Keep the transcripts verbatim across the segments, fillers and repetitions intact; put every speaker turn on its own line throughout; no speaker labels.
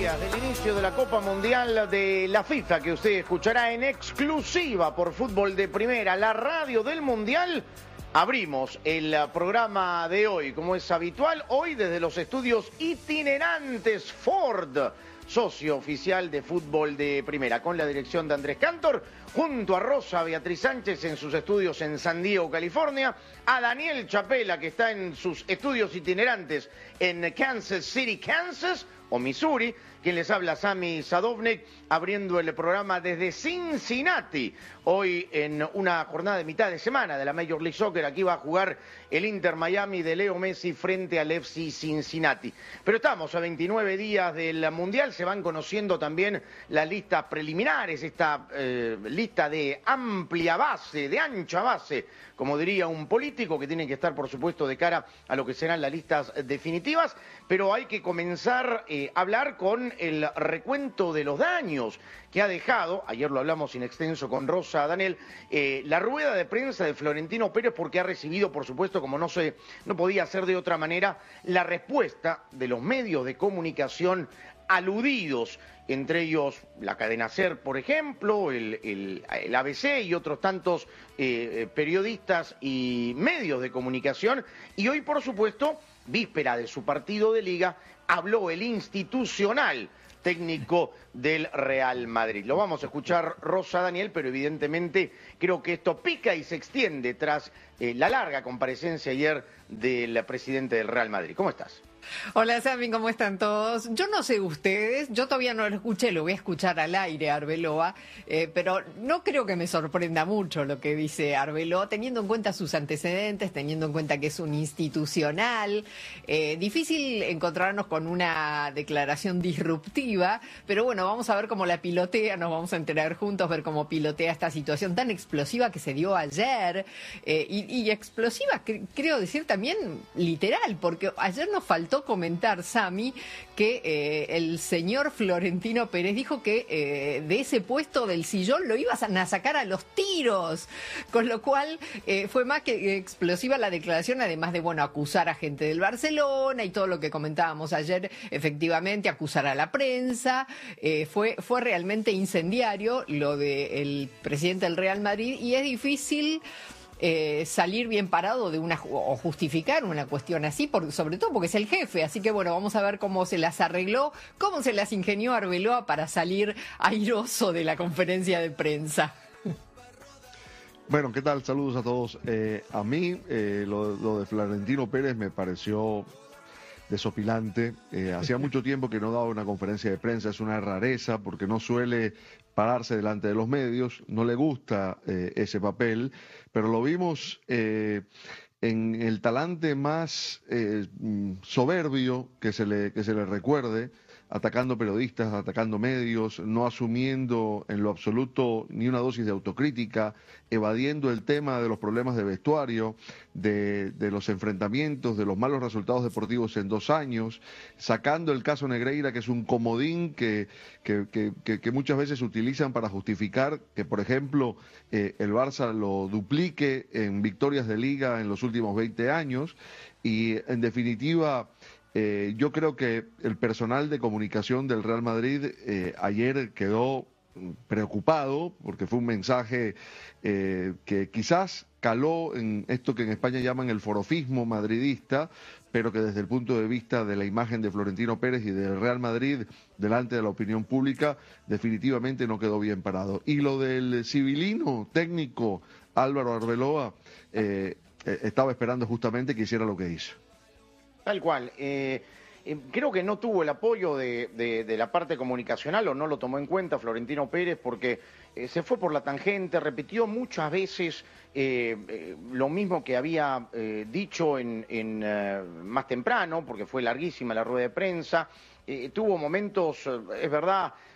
días del inicio de la Copa Mundial de la FIFA, que usted escuchará en exclusiva por Fútbol de Primera, la radio del Mundial. Abrimos el programa de hoy, como es habitual, hoy desde los estudios itinerantes Ford, socio oficial de Fútbol de Primera, con la dirección de Andrés Cantor, junto a Rosa Beatriz Sánchez en sus estudios en San Diego, California, a Daniel Chapela, que está en sus estudios itinerantes en Kansas City, Kansas, o Missouri, quien les habla, Sami Sadovnik, abriendo el programa desde Cincinnati. Hoy en una jornada de mitad de semana de la Major League Soccer, aquí va a jugar el Inter Miami de Leo Messi frente al F C Cincinnati. Pero estamos a veintinueve días del Mundial, se van conociendo también las listas preliminares, esta eh, lista de amplia base, de ancha base, como diría un político, que tiene que estar, por supuesto, de cara a lo que serán las listas definitivas, pero hay que comenzar eh, a hablar con el recuento de los daños que ha dejado, ayer lo hablamos in extenso con Rosa Daniel, eh, la rueda de prensa de Florentino Pérez, porque ha recibido, por supuesto, como no se, no podía ser de otra manera, la respuesta de los medios de comunicación aludidos, entre ellos la cadena SER, por ejemplo, el, el, el A B C y otros tantos eh, periodistas y medios de comunicación. Y hoy, por supuesto, víspera de su partido de Liga, habló el institucional técnico del Real Madrid. Lo vamos a escuchar, Rosa Daniel, pero evidentemente creo que esto pica y se extiende tras eh, la larga comparecencia ayer del presidente del Real Madrid. ¿Cómo estás?
Hola, Sami, ¿cómo están todos? Yo no sé ustedes, yo todavía no lo escuché, lo voy a escuchar al aire, Arbeloa, eh, pero no creo que me sorprenda mucho lo que dice Arbeloa, teniendo en cuenta sus antecedentes, teniendo en cuenta que es un institucional. Eh, difícil encontrarnos con una declaración disruptiva, pero bueno, vamos a ver cómo la pilotea, nos vamos a enterar juntos, ver cómo pilotea esta situación tan explosiva que se dio ayer, eh, y, y explosiva, cre creo decir también literal, porque ayer nos faltó comentar, Sami, que eh, el señor Florentino Pérez dijo que eh, de ese puesto del sillón lo iban a sacar a los tiros, con lo cual eh, fue más que explosiva la declaración, además de, bueno, acusar a gente del Barcelona y todo lo que comentábamos ayer, efectivamente, acusar a la prensa, eh, fue, fue realmente incendiario lo del presidente del Real Madrid, y es difícil Eh, salir bien parado de una o justificar una cuestión así, por, sobre todo porque es el jefe. Así que bueno, vamos a ver cómo se las arregló, cómo se las ingenió Arbeloa para salir airoso de la conferencia de prensa.
Bueno, ¿qué tal? Saludos a todos. Eh, a mí eh, lo, lo de Florentino Pérez me pareció desopilante. Eh, hacía mucho tiempo que no daba una conferencia de prensa, es una rareza porque no suele pararse delante de los medios, no le gusta eh, ese papel, pero lo vimos eh, en el talante más eh, soberbio que se le, que se le recuerde, atacando periodistas, atacando medios, no asumiendo en lo absoluto ni una dosis de autocrítica, evadiendo el tema de los problemas de vestuario, de, de los enfrentamientos, de los malos resultados deportivos en dos años, sacando el caso Negreira, que es un comodín que, que, que, que, que muchas veces utilizan para justificar que, por ejemplo, eh, el Barça lo duplique en victorias de Liga en los últimos veinte años, y en definitiva Eh, yo creo que el personal de comunicación del Real Madrid eh, ayer quedó preocupado porque fue un mensaje eh, que quizás caló en esto que en España llaman el forofismo madridista, pero que desde el punto de vista de la imagen de Florentino Pérez y del Real Madrid delante de la opinión pública definitivamente no quedó bien parado. Y lo del civilino técnico Álvaro Arbeloa, eh, eh, estaba esperando justamente que hiciera lo que hizo.
Tal cual. Eh, eh, creo que no tuvo el apoyo de, de, de la parte comunicacional, o no lo tomó en cuenta Florentino Pérez, porque eh, se fue por la tangente, repitió muchas veces eh, eh, lo mismo que había eh, dicho en, en eh, más temprano, porque fue larguísima la rueda de prensa. Eh, tuvo momentos, eh, es verdad,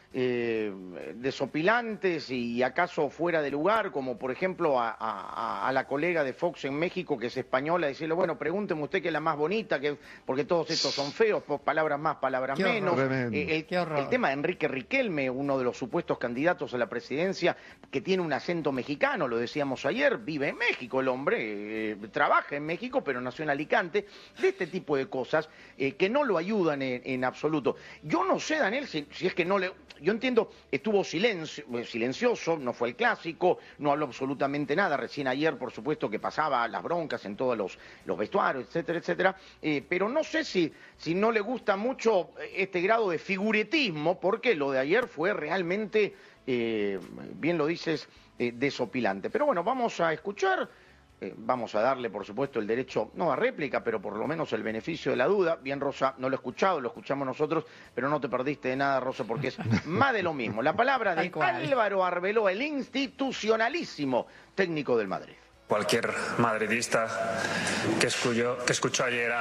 eh, desopilantes y acaso fuera de lugar, como por ejemplo a, a, a la colega de Fox en México, que es española, decirle, bueno, pregúnteme usted que es la más bonita, que porque todos estos son feos, palabras más, palabras
Qué
menos.
Eh,
el, el tema de Enrique Riquelme, uno de los supuestos candidatos a la presidencia, que tiene un acento mexicano, lo decíamos ayer, vive en México el hombre, eh, trabaja en México, pero nació en Alicante, de este tipo de cosas eh, que no lo ayudan en, en absoluto. Yo no sé, Daniel, si, si es que no le... Yo entiendo, estuvo silencio, silencioso, no fue el clásico, no habló absolutamente nada. Recién ayer, por supuesto, que pasaba las broncas en todos los, los vestuarios, etcétera, etcétera. Eh, pero no sé si, si no le gusta mucho este grado de figuretismo, porque lo de ayer fue realmente, eh, bien lo dices, eh, desopilante. Pero bueno, vamos a escuchar. Eh, vamos a darle, por supuesto, el derecho, no a réplica, pero por lo menos el beneficio de la duda. Bien, Rosa, no lo he escuchado, lo escuchamos nosotros, pero no te perdiste de nada, Rosa, porque es más de lo mismo. La palabra de Álvaro Arbeloa, el institucionalísimo técnico del Madrid.
Cualquier madridista que escuchó, que escuchó ayer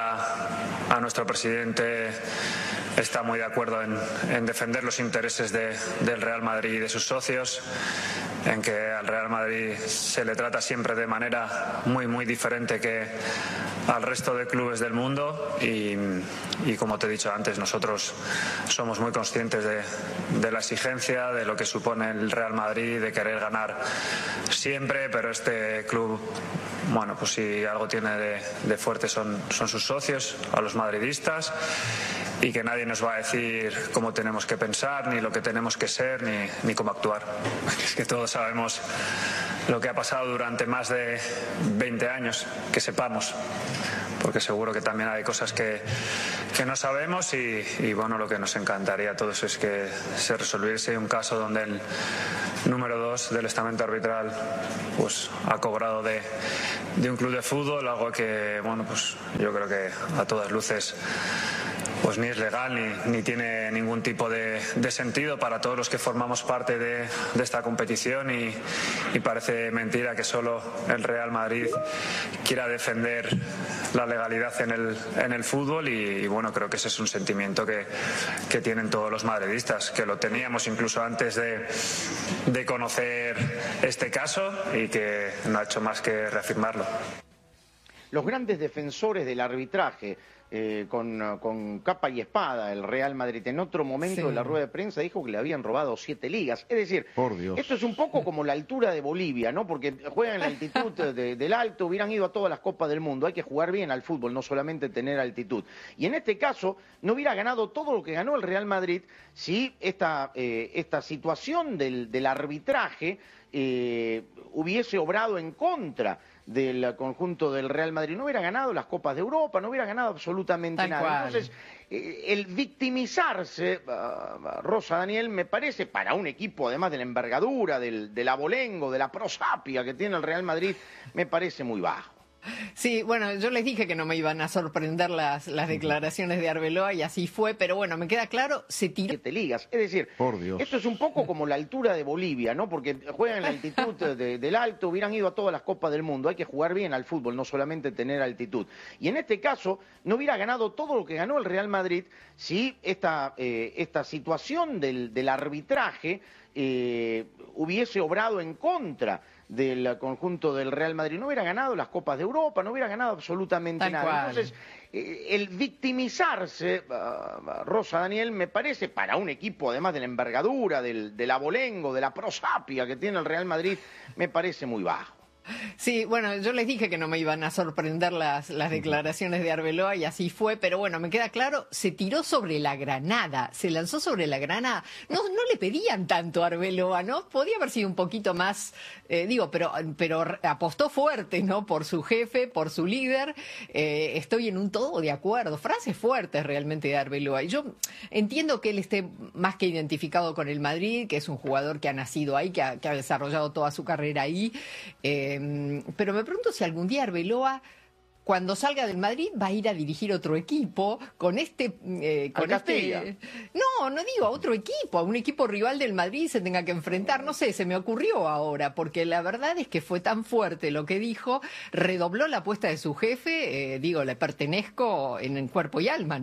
a, a nuestro presidente está muy de acuerdo en, en defender los intereses de, del Real Madrid y de sus socios, en que al Real Madrid se le trata siempre de manera muy, muy diferente que al resto de clubes del mundo y, y como te he dicho antes, nosotros somos muy conscientes de, de la exigencia, de lo que supone el Real Madrid, de querer ganar siempre, pero este club, bueno, pues si algo tiene de, de fuerte son, son sus socios, a los madridistas, y que nadie nos va a decir cómo tenemos que pensar, ni lo que tenemos que ser, ni, ni cómo actuar. Es que todos sabemos lo que ha pasado durante más de veinte años, que sepamos, porque seguro que también hay cosas que, que no sabemos y, y bueno, lo que nos encantaría a todos es que se resolviese un caso donde el número dos del estamento arbitral pues ha cobrado de, de un club de fútbol, algo que, bueno, pues yo creo que a todas luces pues ni es legal ni, ni tiene ningún tipo de, de sentido para todos los que formamos parte de, de esta competición y, y parece mentira que solo el Real Madrid quiera defender la legalidad en el, en el fútbol y, y bueno, creo que ese es un sentimiento que, que tienen todos los madridistas, que lo teníamos incluso antes de, de conocer este caso y que no ha hecho más que reafirmarlo.
Los grandes defensores del arbitraje, Eh, con, con capa y espada, el Real Madrid en otro momento sí. de la rueda de prensa dijo que le habían robado siete ligas. Es decir,
Por Dios.
esto es un poco como la altura de Bolivia, ¿no? Porque juegan en la altitud de, del alto, hubieran ido a todas las copas del mundo. Hay que jugar bien al fútbol, no solamente tener altitud. Y en este caso, no hubiera ganado todo lo que ganó el Real Madrid si esta, eh, esta situación del, del arbitraje eh, hubiese obrado en contra del conjunto del Real Madrid. No hubiera ganado las Copas de Europa, no hubiera ganado absolutamente
Tal
nada.
cual.
Entonces, eh, el victimizarse, uh, Rosa, Daniel, me parece, para un equipo, además de la envergadura, del, del abolengo, de la prosapia que tiene el Real Madrid, me parece muy bajo.
Sí, bueno, yo les dije que no me iban a sorprender las, las declaraciones de Arbeloa y así fue, pero bueno, me queda claro, se tiró.
Siete ligas, es decir,
Por Dios.
esto es un poco como la altura de Bolivia, ¿no? Porque juegan en la altitud de, del alto, hubieran ido a todas las copas del mundo. Hay que jugar bien al fútbol, no solamente tener altitud. Y en este caso, no hubiera ganado todo lo que ganó el Real Madrid si esta, eh, esta situación del, del arbitraje eh, hubiese obrado en contra del conjunto del Real Madrid. No hubiera ganado las Copas de Europa, no hubiera ganado absolutamente
Tal
nada.
cual.
Entonces, eh, el victimizarse, uh, Rosa, Daniel, me parece, para un equipo, además de la envergadura, del, del abolengo, de la prosapia que tiene el Real Madrid, me parece muy bajo.
Sí, bueno, yo les dije que no me iban a sorprender las, las declaraciones de Arbeloa y así fue, pero bueno, me queda claro, se tiró sobre la granada, se lanzó sobre la granada. No, no le pedían tanto a Arbeloa, ¿no? Podía haber sido un poquito más, eh, digo, pero, pero apostó fuerte, ¿no? Por su jefe, por su líder. Eh, estoy en un todo de acuerdo. Frases fuertes realmente de Arbeloa. Y yo entiendo que él esté más que identificado con el Madrid, que es un jugador que ha nacido ahí, que ha, que ha desarrollado toda su carrera ahí. Eh, Pero me pregunto si algún día Arbeloa, cuando salga del Madrid, va a ir a dirigir otro equipo con este... Eh, con este no, no digo a otro equipo, a un equipo rival del Madrid se tenga que enfrentar. No sé, se me ocurrió ahora, porque la verdad es que fue tan fuerte lo que dijo, redobló la apuesta de su jefe, eh, digo, le pertenezco en, en cuerpo y alma, ¿no?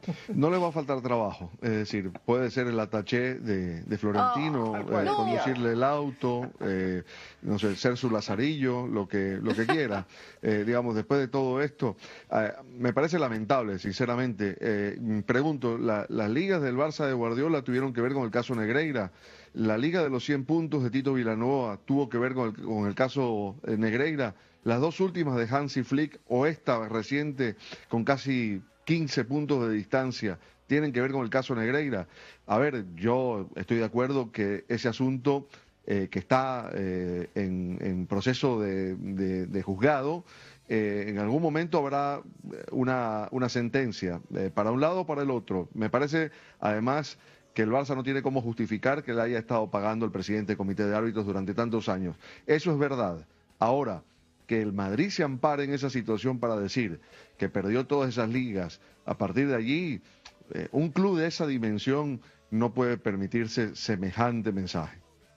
No le va a faltar trabajo, es decir, puede ser el ataché de, de Florentino,
Oh,
eh,
no.
conducirle el auto, eh, no sé, ser su lazarillo, lo que, lo que quiera. Eh, digamos, después de todo esto, eh, me parece lamentable, sinceramente. Eh, pregunto, la, ¿las ligas del Barça de Guardiola tuvieron que ver con el caso Negreira? ¿La liga de los cien puntos de Tito Vilanova tuvo que ver con el, con el caso eh, Negreira? Las dos últimas de Hansi Flick o esta reciente con casi quince puntos de distancia tienen que ver con el caso Negreira. A ver, yo estoy de acuerdo que ese asunto eh, que está eh, en, en proceso de, de, de juzgado, eh, en algún momento habrá una, una sentencia, eh, para un lado o para el otro. Me parece, además, que el Barça no tiene cómo justificar que le haya estado pagando el presidente del comité de árbitros durante tantos años. Eso es verdad. Ahora, que el Madrid se ampare en esa situación para decir que perdió todas esas ligas, a partir de allí, eh, un club de esa dimensión no puede permitirse semejante mensaje.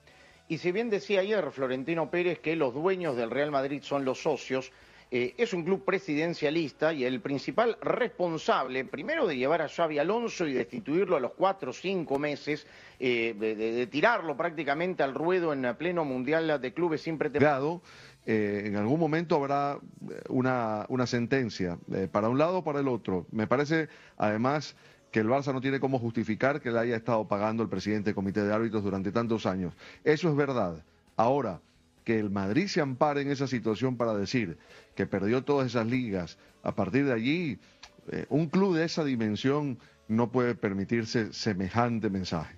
Y si bien decía ayer Florentino Pérez que los dueños del Real Madrid son los socios, eh, es un club presidencialista y el principal responsable, primero de llevar a Xabi Alonso y destituirlo a los cuatro o cinco meses, eh, de, de, de tirarlo prácticamente al ruedo en pleno Mundial de Clubes sin pretemporada.
Eh, en algún momento habrá una, una sentencia, eh, para un lado o para el otro. Me parece, además, que el Barça no tiene cómo justificar que le haya estado pagando el presidente del comité de árbitros durante tantos años. Eso es verdad. Ahora, que el Madrid se ampare en esa situación para decir que perdió todas esas ligas, a partir de allí, eh, un club de esa dimensión no puede permitirse semejante mensaje.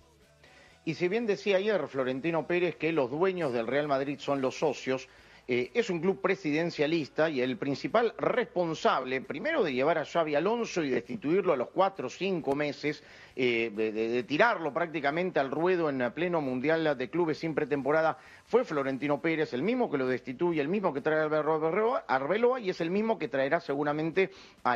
Y si bien decía ayer Florentino Pérez que los dueños del Real Madrid son los socios, Eh, es un club presidencialista y el principal responsable, primero de llevar a Xabi Alonso y destituirlo a los cuatro o cinco meses, eh, de, de, de tirarlo prácticamente al ruedo en pleno Mundial de Clubes sin pretemporada, fue Florentino Pérez, el mismo que lo destituye, el mismo que trae a Arbeloa, y es el mismo que traerá seguramente a